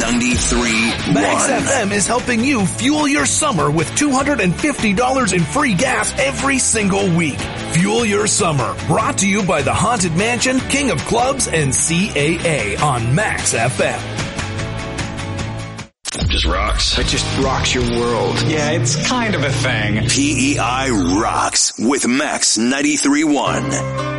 93.1. Max FM is helping you fuel your summer with $250 in free gas every single week. Fuel your summer. Brought to you by the Haunted Mansion, King of Clubs, and CAA on Max FM. Just rocks. It just rocks your world. Yeah, it's kind of a thing. PEI rocks with Max 93.1.